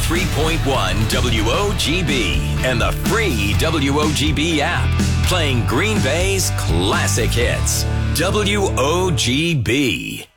103.1 WOGB and the free WOGB app, playing Green Bay's classic hits. WOGB.